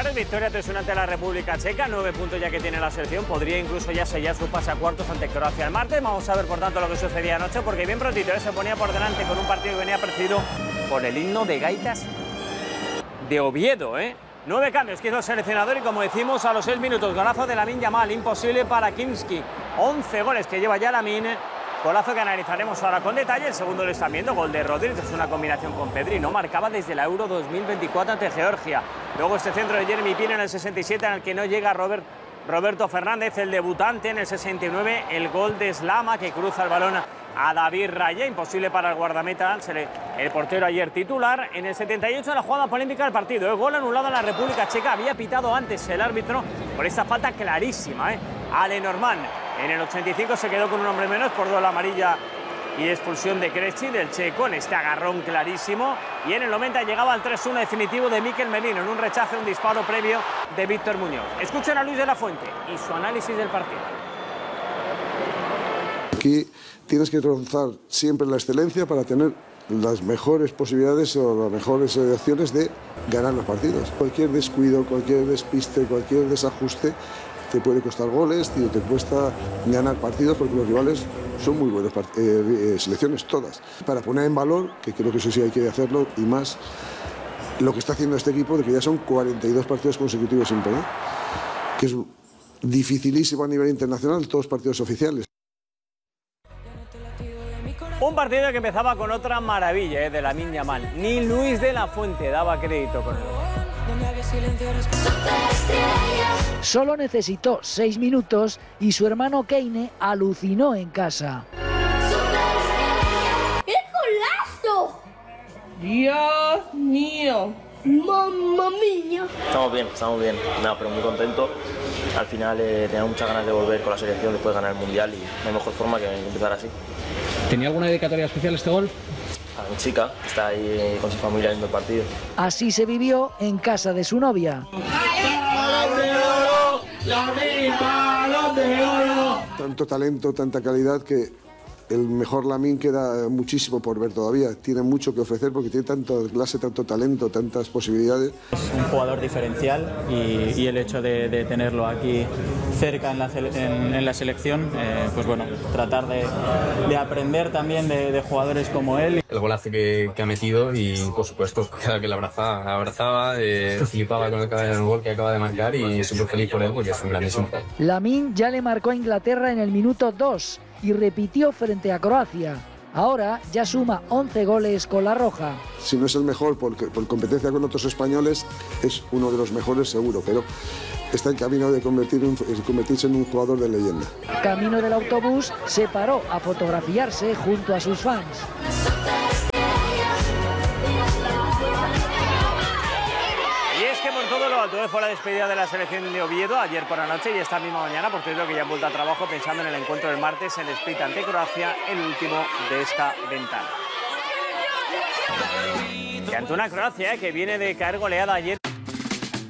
titulares, victoria 3-1 ante la República Checa, 9 puntos ya que tiene la selección, podría incluso ya sellar su pase a cuartos ante Croacia el martes. Vamos a ver por tanto lo que sucedía anoche, porque bien prontito se ponía por delante con un partido que venía precedido por el himno de gaitas de Oviedo, 9 cambios que hizo el seleccionador y como decimos a los 6 minutos, golazo de Lamine Yamal, imposible para Kimski, 11 goles que lleva ya Lamine. Golazo que analizaremos ahora con detalle. El segundo lo están viendo, gol de Rodríguez, es una combinación con Pedri, no marcaba desde la Euro 2024 ante Georgia. Luego este centro de Jeremy Pino en el 67 en el que no llega Roberto Fernández, el debutante en el 69, el gol de Slama que cruza el balón a David Raya, imposible para el guardameta, el portero ayer titular. En el 78 la jugada polémica del partido, el gol anulado a la República Checa, había pitado antes el árbitro por esta falta clarísima, a Lenormand. En el 85 se quedó con un hombre menos por doble amarilla y expulsión de Krejci, del checo, en este agarrón clarísimo. Y en el 90 llegaba el 3-1 definitivo de Mikel Merino, en un rechace, un disparo previo de Víctor Muñoz. Escuchen a Luis de la Fuente y su análisis del partido. Aquí tienes que rozar siempre la excelencia para tener las mejores posibilidades o las mejores opciones de ganar los partidos. Cualquier descuido, cualquier despiste, cualquier desajuste te puede costar goles, te cuesta ganar partidos porque los rivales son muy buenas selecciones todas. Para poner en valor, que creo que eso sí hay que hacerlo, y más lo que está haciendo este equipo, de que ya son 42 partidos consecutivos sin perder, que es dificilísimo a nivel internacional, todos partidos oficiales. Un partido que empezaba con otra maravilla de Lamine Yamal. Ni Luis de la Fuente daba crédito con él. Solo necesitó 6 minutos y su hermano Keine alucinó en casa. ¡Qué golazo! ¡Dios mío! ¡Mamma mía! Estamos bien. Nada, pero muy contentos. Al final tenía muchas ganas de volver con la selección después de ganar el Mundial y no hay mejor forma que empezar así. ¿Tenía alguna dedicatoria especial este gol? A mi chica, que está ahí con su familia viendo el partido. Así se vivió en casa de su novia. Tanto talento, tanta calidad que el mejor Lamine queda muchísimo por ver todavía. Tiene mucho que ofrecer porque tiene tanto clase, tanto talento, tantas posibilidades. Es un jugador diferencial y el hecho de tenerlo aquí cerca en la selección, pues bueno, tratar de aprender también de jugadores como él. El golazo que ha metido y por supuesto cada que la abrazaba, flipaba con el gol que acaba de marcar y súper feliz por él porque es un grandísimo jugador. Lamine ya le marcó a Inglaterra en el minuto 2 y repitió frente a Croacia. Ahora ya suma 11 goles con la roja. Si no es el mejor por competencia con otros españoles, es uno de los mejores seguro, pero está en camino de convertirse en un jugador de leyenda. Camino del autobús se paró a fotografiarse junto a sus fans. Todo lo alto fue la despedida de la selección de Oviedo ayer por la noche y esta misma mañana, por cierto, que ya han vuelto a trabajo pensando en el encuentro del martes en el Split ante Croacia, el último de esta ventana. Y ante una Croacia que viene de caer goleada ayer.